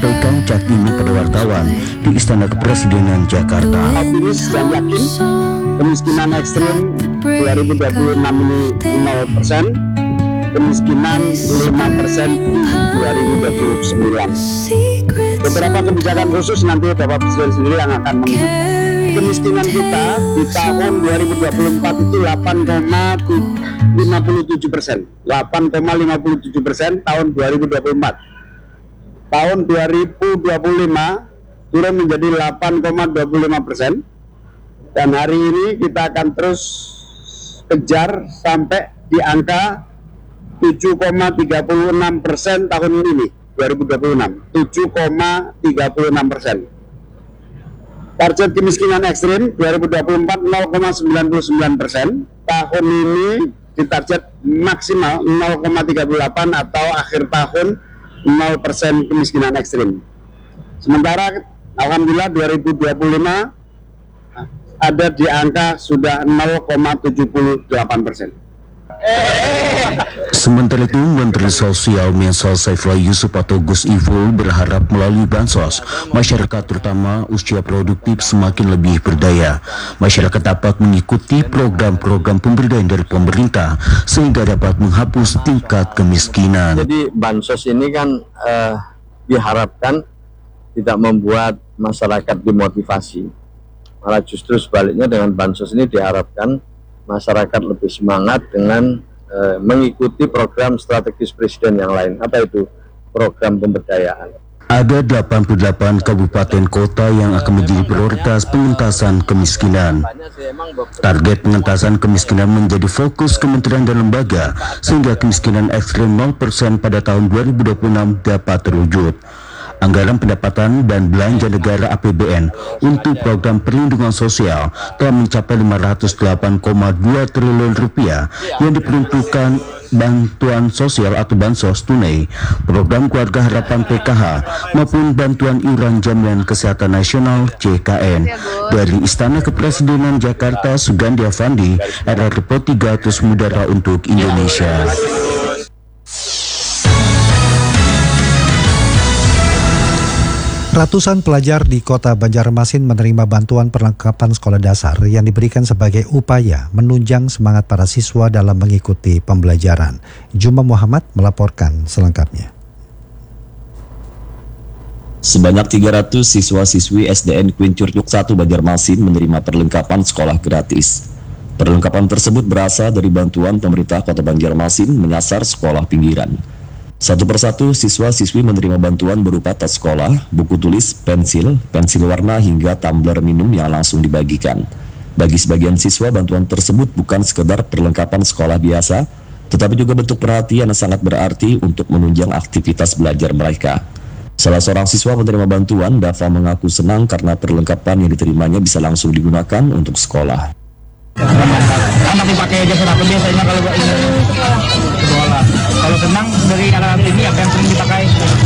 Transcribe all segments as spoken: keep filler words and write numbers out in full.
sampaikan Cak Imin pada wartawan di Istana Kepresidenan Jakarta. Optimis dan yakin kemiskinan ekstrim dua ribu dua puluh enam ini nol persen, kemiskinan lima persen dua ribu dua puluh sembilan. Beberapa kebijakan khusus nanti Bapak Presiden sendiri yang akan mengumumkan. Kemiskinan kita di tahun dua ribu dua puluh empat itu delapan koma lima tujuh persen, delapan koma lima tujuh persen tahun dua ribu dua puluh empat. Tahun dua ribu dua puluh lima turun menjadi delapan koma dua lima persen, dan hari ini kita akan terus kejar sampai di angka tujuh koma tiga enam persen tahun ini dua ribu dua puluh enam, tujuh koma tiga enam persen. Target kemiskinan ekstrim dua ribu dua puluh empat nol koma sembilan sembilan persen, tahun ini ditarget maksimal nol koma tiga delapan atau akhir tahun nol persen kemiskinan ekstrim. Sementara alhamdulillah dua ribu dua puluh lima ada di angka sudah nol koma tujuh delapan persen. Sementara itu, Menteri Sosial Mensal Saifullah Yusuf atau Gus Ipul berharap melalui bansos, masyarakat terutama usia produktif semakin lebih berdaya. Masyarakat dapat mengikuti program-program pemberdayaan dari pemerintah sehingga dapat menghapus tingkat kemiskinan. Jadi bansos ini kan eh, diharapkan tidak membuat masyarakat dimotivasi. Malah justru sebaliknya, dengan bansos ini diharapkan masyarakat lebih semangat dengan e, mengikuti program strategis Presiden yang lain. Apa itu? Program pemberdayaan. Ada delapan puluh delapan kabupaten kota yang akan menjadi prioritas pengentasan kemiskinan. Target pengentasan kemiskinan menjadi fokus kementerian dan lembaga sehingga kemiskinan ekstrem nol persen pada tahun dua ribu dua puluh enam dapat terwujud. Anggaran pendapatan dan belanja negara A P B N untuk program perlindungan sosial telah mencapai lima ratus delapan koma dua triliun rupiah yang diperuntukkan bantuan sosial atau bansos tunai, program keluarga harapan P K H maupun bantuan iuran jaminan kesehatan nasional J K N. Dari Istana Kepresidenan Jakarta, Sugandi Avandi, R R T tiga Terus Mudara untuk Indonesia. Ratusan pelajar di kota Banjarmasin menerima bantuan perlengkapan sekolah dasar yang diberikan sebagai upaya menunjang semangat para siswa dalam mengikuti pembelajaran. Juma Muhammad melaporkan selengkapnya. Sebanyak tiga ratus siswa-siswi S D N Queen Curcuk satu Banjarmasin menerima perlengkapan sekolah gratis. Perlengkapan tersebut berasal dari bantuan pemerintah Kota Banjarmasin menyasar sekolah pinggiran. Satu persatu siswa-siswi menerima bantuan berupa tas sekolah, buku tulis, pensil, pensil warna hingga tumbler minum yang langsung dibagikan. Bagi sebagian siswa, bantuan tersebut bukan sekedar perlengkapan sekolah biasa, tetapi juga bentuk perhatian yang sangat berarti untuk menunjang aktivitas belajar mereka. Salah seorang siswa menerima bantuan, Dava mengaku senang karena perlengkapan yang diterimanya bisa langsung digunakan untuk sekolah. Anak dipakai jasa apa biasanya kalau ini sekolah? Kalau senang dari anak-anak ini apa yang sering dipakai?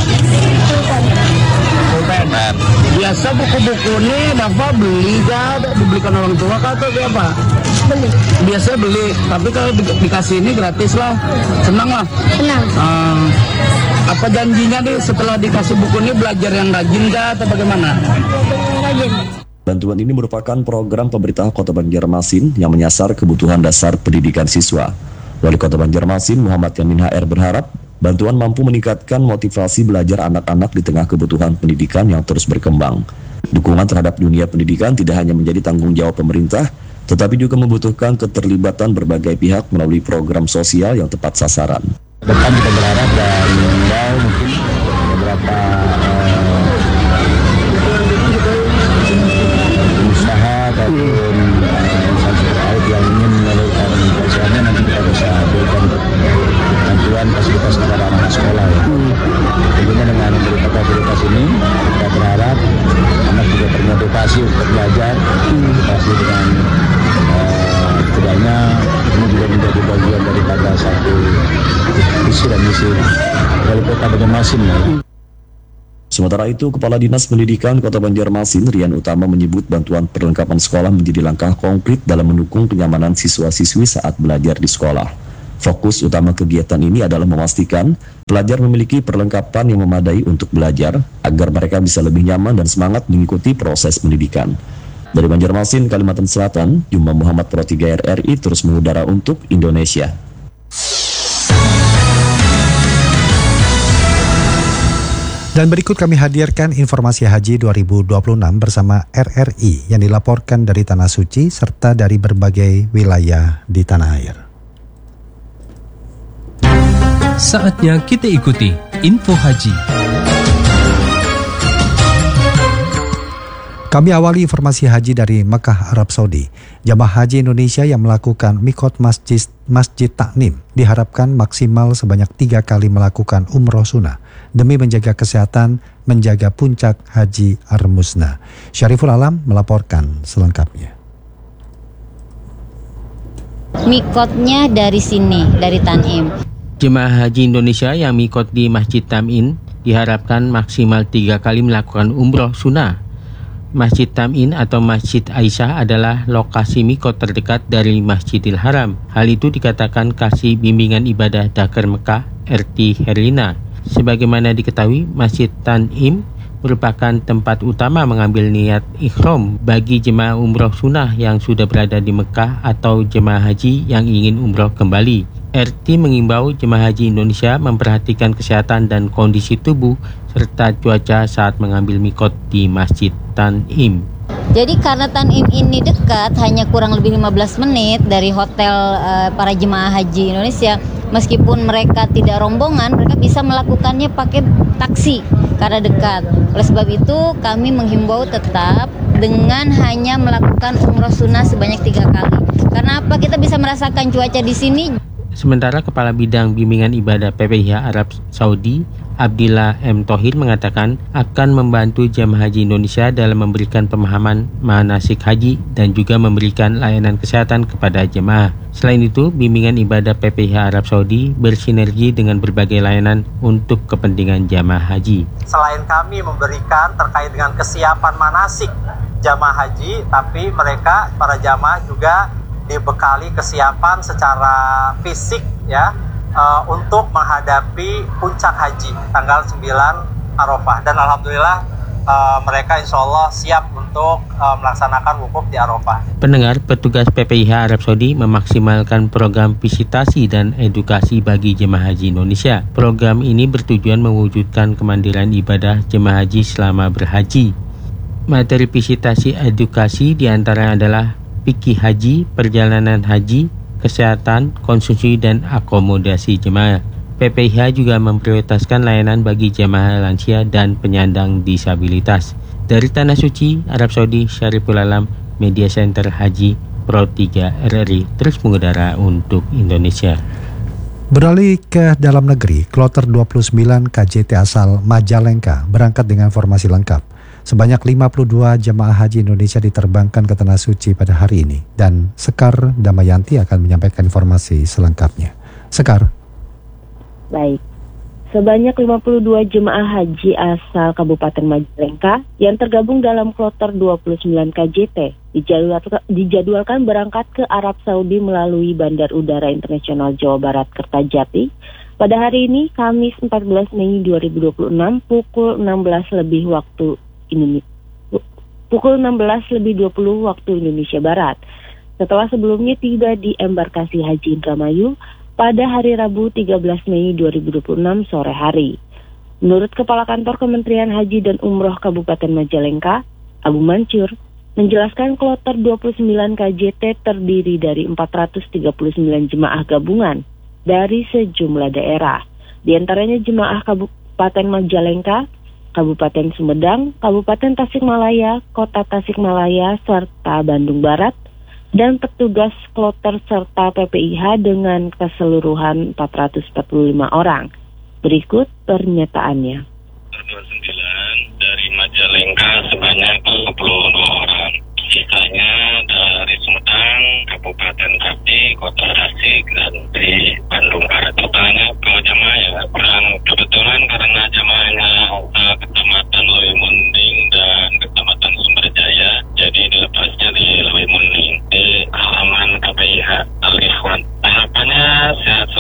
Pulpen. Biasa buku-buku ini dapat beli kan, dibelikan orang tua kah atau apa? Beli. Biasa beli, tapi kalau di, dikasih ini gratis lah, senang lah. Senang. Uh, apa janjinya nih setelah dikasih buku ini belajar yang rajin kah atau bagaimana? Rajin. Bantuan ini merupakan program pemerintah Kota Banjarmasin yang menyasar kebutuhan dasar pendidikan siswa. Wali Kota Banjarmasin Muhammad Yamin H R berharap bantuan mampu meningkatkan motivasi belajar anak-anak di tengah kebutuhan pendidikan yang terus berkembang. Dukungan terhadap dunia pendidikan tidak hanya menjadi tanggung jawab pemerintah, tetapi juga membutuhkan keterlibatan berbagai pihak melalui program sosial yang tepat sasaran. Depan kita berharap dan mau mungkin beberapa ataupun instansi terkait yang ingin menyalurkan bantuannya, nanti kita bisa berikan bantuan fasilitas kepada anak sekolah ya. Tentunya dengan memberikan fasilitas ini kita berharap anak juga termotivasi untuk belajar, motivasi dengan uh, setidaknya ini juga menjadi bagian daripada satu visi dan misi Wali Kota Banjarmasin ya. Sementara itu, Kepala Dinas Pendidikan Kota Banjarmasin, Rian Utama, menyebut bantuan perlengkapan sekolah menjadi langkah konkret dalam mendukung kenyamanan siswa-siswi saat belajar di sekolah. Fokus utama kegiatan ini adalah memastikan pelajar memiliki perlengkapan yang memadai untuk belajar agar mereka bisa lebih nyaman dan semangat mengikuti proses pendidikan. Dari Banjarmasin, Kalimantan Selatan, Juma Muhammad Pro tiga R R I terus mengudara untuk Indonesia. Dan berikut kami hadirkan informasi haji dua ribu dua puluh enam bersama R R I yang dilaporkan dari Tanah Suci serta dari berbagai wilayah di tanah air. Saatnya kita ikuti info haji. Kami awali informasi haji dari Mekah, Arab Saudi. Jamaah haji Indonesia yang melakukan mikot masjid, masjid Taknim diharapkan maksimal sebanyak tiga kali melakukan umroh sunnah demi menjaga kesehatan, menjaga puncak haji Ar-Musna. Syariful Alam melaporkan selengkapnya. Mikotnya dari sini, dari Tanim. Jemaah haji Indonesia yang mikot di Masjid Tam'in diharapkan maksimal tiga kali melakukan umroh sunnah. Masjid Tam'in atau Masjid Aisyah adalah lokasi mikot terdekat dari Masjidil Haram. Hal itu dikatakan Kasih Bimbingan Ibadah Dakar Mekah R T Herlina. Sebagaimana diketahui, Masjid Tanim merupakan tempat utama mengambil niat ikhram bagi jemaah umroh sunnah yang sudah berada di Mekah atau jemaah haji yang ingin umroh kembali. R T mengimbau jemaah haji Indonesia memperhatikan kesehatan dan kondisi tubuh serta cuaca saat mengambil mikot di Masjid Tanim. Jadi karena Tanim ini dekat, hanya kurang lebih lima belas menit dari hotel uh, para jemaah haji Indonesia, meskipun mereka tidak rombongan, mereka bisa melakukannya pakai taksi karena dekat. Oleh sebab itu kami menghimbau tetap dengan hanya melakukan umroh sunnah sebanyak tiga kali. Karena apa? Kita bisa merasakan cuaca di sini. Sementara Kepala Bidang Bimbingan Ibadah P P I H Arab Saudi, Abdillah M. Thohir mengatakan akan membantu jemaah haji Indonesia dalam memberikan pemahaman manasik haji dan juga memberikan layanan kesehatan kepada jemaah. Selain itu, Bimbingan Ibadah P P I H Arab Saudi bersinergi dengan berbagai layanan untuk kepentingan jemaah haji. Selain kami memberikan terkait dengan kesiapan manasik jemaah haji, tapi mereka, para jemaah juga dibekali kesiapan secara fisik ya uh, untuk menghadapi puncak haji tanggal sembilan Arafah, dan alhamdulillah uh, mereka insya Allah siap untuk uh, melaksanakan wukuf di Arafah. Pendengar, petugas P P I H Arab Saudi memaksimalkan program visitasi dan edukasi bagi jemaah haji Indonesia. Program ini bertujuan mewujudkan kemandirian ibadah jemaah haji selama berhaji. Materi visitasi edukasi diantaranya adalah fikih haji, perjalanan haji, kesehatan, konsumsi, dan akomodasi jemaah. P P I H juga memprioritaskan layanan bagi jemaah lansia dan penyandang disabilitas. Dari Tanah Suci, Arab Saudi, Syariful Alam, Media Center Haji Pro tiga R R I terus mengudara untuk Indonesia. Beralih ke dalam negeri, kloter dua puluh sembilan K J T asal Majalengka berangkat dengan formasi lengkap. Sebanyak lima puluh dua jemaah haji Indonesia diterbangkan ke Tanah Suci pada hari ini, dan Sekar Damayanti akan menyampaikan informasi selengkapnya. Sekar. Baik, sebanyak lima puluh dua jemaah haji asal Kabupaten Majalengka yang tergabung dalam kloter dua puluh sembilan K J T dijadwalkan, dijadwalkan berangkat ke Arab Saudi melalui Bandar Udara Internasional Jawa Barat Kertajati pada hari ini, Kamis empat belas Mei dua ribu dua puluh enam pukul enam belas lebih waktu Indonesia pukul enam belas lebih dua puluh waktu Indonesia Barat. Setelah sebelumnya tiba di embarkasi Haji Indramayu pada hari Rabu tiga belas Mei dua ribu dua puluh enam sore hari. Menurut Kepala Kantor Kementerian Haji dan Umroh Kabupaten Majalengka, Abu Mansur, menjelaskan kloter dua puluh sembilan K J T terdiri dari empat ratus tiga puluh sembilan jemaah gabungan dari sejumlah daerah. Di antaranya jemaah Kabupaten Majalengka, Kabupaten Sumedang, Kabupaten Tasikmalaya, Kota Tasikmalaya, serta Bandung Barat, dan petugas kloter serta P P I H dengan keseluruhan empat ratus empat puluh lima orang. Berikut pernyataannya. dua puluh sembilan dari Majalengka sebanyak dua puluh dua orang. Sisanya dari Sumedang, Kabupaten Tasik, Kota Tasik, dan di Bandung Barat. Totalnya kalau jemaah ya kurang kebetulan karena jemaahnya uh, Kecamatan Leuwi Munding dan Kecamatan Sumberjaya, jadi dilepasnya di Leuwi Munding di halaman K P I H Al-Ikhwan. Harapannya sehat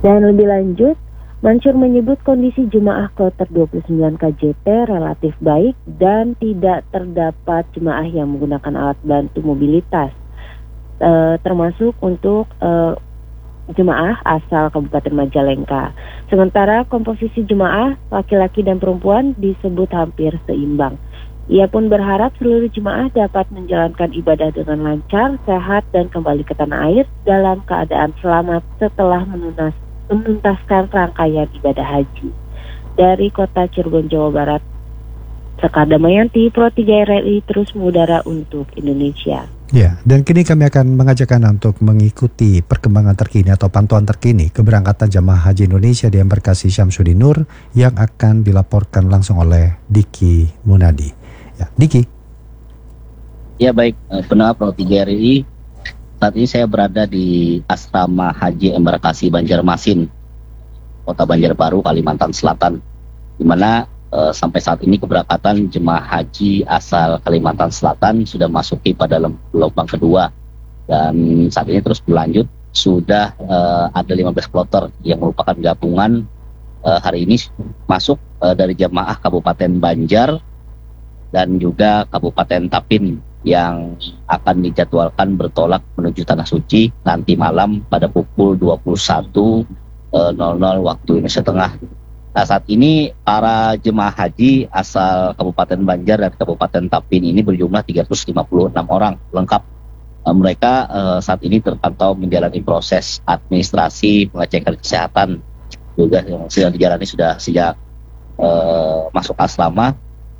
Dan lebih lanjut, Mansur menyebut kondisi jemaah kloter dua puluh sembilan K J T relatif baik dan tidak terdapat jemaah yang menggunakan alat bantu mobilitas, e, termasuk untuk e, jemaah asal Kabupaten Majalengka. Sementara komposisi jemaah laki-laki dan perempuan disebut hampir seimbang. Ia pun berharap seluruh jemaah dapat menjalankan ibadah dengan lancar, sehat, dan kembali ke tanah air dalam keadaan selamat setelah menunas menuntaskan rangkaian ibadah haji. Dari kota Cirebon, Jawa Barat, Sekar Damayanti, Pro tiga R R I terus mengudara untuk Indonesia. Ya, dan kini kami akan mengajak Anda untuk mengikuti perkembangan terkini atau pantauan terkini keberangkatan jamaah haji Indonesia di embarkasi Syamsuddin Nur yang akan dilaporkan langsung oleh Diki Munadi. Ya, Diki. Ya baik, pendengar Pro tiga R R I. Saat ini saya berada di Asrama Haji Embarkasi Banjarmasin, Kota Banjarbaru, Kalimantan Selatan, di mana e, sampai saat ini keberangkatan jemaah haji asal Kalimantan Selatan sudah masuki pada gelombang kedua, dan saat ini terus berlanjut. Sudah e, ada lima belas kloter yang merupakan gabungan e, hari ini masuk e, dari jemaah Kabupaten Banjar dan juga Kabupaten Tapin yang akan dijadwalkan bertolak menuju Tanah Suci nanti malam pada pukul dua puluh satu nol nol waktu Indonesia Tengah. Nah, saat ini para jemaah haji asal Kabupaten Banjar dan Kabupaten Tapin ini berjumlah tiga ratus lima puluh enam orang lengkap. Uh, mereka uh, saat ini terpantau menjalani proses administrasi pengecekan kesehatan juga yang sedang dijalani sudah sejak uh, masuk asrama,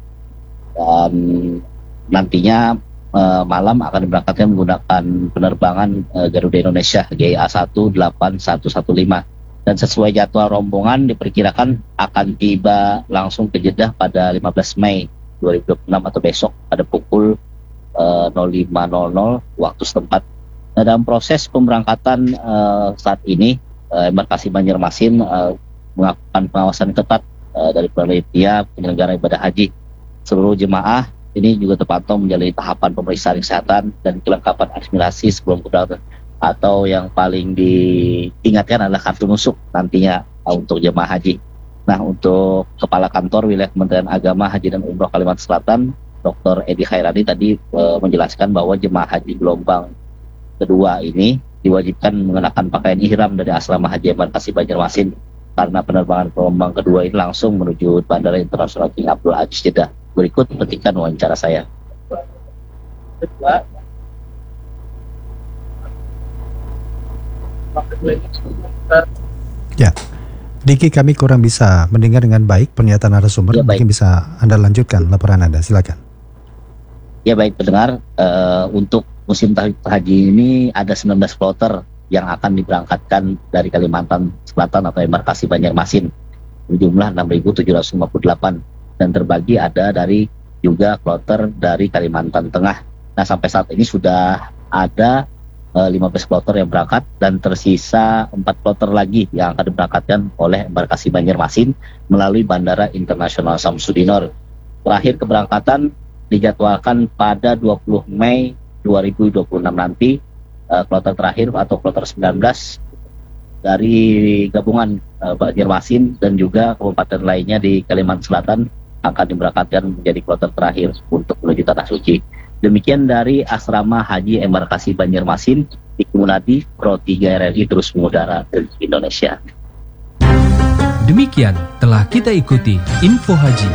dan nantinya Uh, malam akan diberangkatkan menggunakan penerbangan uh, Garuda Indonesia G A satu delapan satu satu lima, dan sesuai jadwal rombongan diperkirakan akan tiba langsung ke Jeddah pada lima belas Mei dua ribu dua puluh enam atau besok pada pukul uh, nol lima nol nol waktu setempat. Nah, dalam proses pemberangkatan uh, saat ini uh, embarkasi Banjarmasin uh, melakukan pengawasan ketat uh, dari panitia penyelenggara ibadah haji. Seluruh jemaah ini juga terpantau menjalani tahapan pemeriksaan kesehatan dan kelengkapan administrasi sebelum keberangkatan, atau yang paling diingatkan adalah kartu nusuk nantinya untuk jemaah haji. Nah, untuk Kepala Kantor Wilayah Kementerian Agama Haji dan Umroh Kalimantan Selatan, Doktor Edi Khairani tadi e, menjelaskan bahwa jemaah haji gelombang kedua ini diwajibkan mengenakan pakaian ihram dari asrama haji embarkasi Banjarmasin karena penerbangan gelombang kedua ini langsung menuju Bandara Internasional King Abdul Aziz Jeddah. Berikut petikan wawancara saya. Ya, Diki, kami kurang bisa mendengar dengan baik pernyataan narasumber. Ya, mungkin bisa Anda lanjutkan laporan Anda, silakan. Ya baik pendengar, uh, untuk musim haji ini ada sembilan belas kloter yang akan diberangkatkan dari Kalimantan Selatan atau embarkasi Banjarmasin berjumlah enam ribu tujuh ratus lima puluh delapan. Dan terbagi ada dari juga kloter dari Kalimantan Tengah. Nah, sampai saat ini sudah ada e, lima belas kloter yang berangkat dan tersisa empat kloter lagi yang akan diberangkatkan oleh embarkasi Banjarmasin melalui Bandara Internasional Syamsuddin Nur. Terakhir keberangkatan dijadwalkan pada dua puluh Mei dua ribu dua puluh enam nanti. E, kloter terakhir atau kloter sembilan belas dari gabungan e, Banjarmasin dan juga kabupaten lainnya di Kalimantan Selatan akan diberangkatkan menjadi kloter terakhir untuk menuju Tanah Suci. Demikian dari Asrama Haji Embarkasi Banjarmasin, Diki Munadi, Pro tiga R R I terus mengudara ke Indonesia. Demikian telah kita ikuti Info Haji.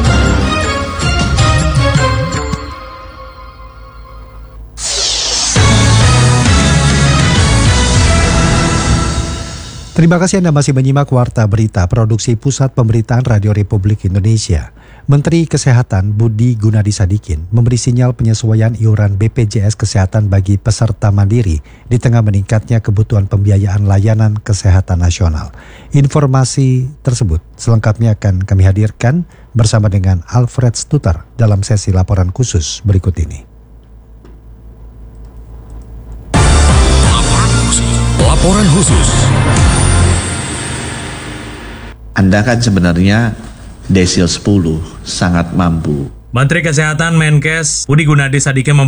Terima kasih Anda masih menyimak Warta Berita Produksi Pusat Pemberitaan Radio Republik Indonesia. Menteri Kesehatan Budi Gunadi Sadikin memberi sinyal penyesuaian iuran B P J S Kesehatan bagi peserta mandiri di tengah meningkatnya kebutuhan pembiayaan layanan kesehatan nasional. Informasi tersebut selengkapnya akan kami hadirkan bersama dengan Alfred Stuter dalam sesi laporan khusus berikut ini. Laporan khusus. Anda kan sebenarnya desil sepuluh sangat mampu. Menteri Kesehatan Menkes Budi Gunadi Sadikin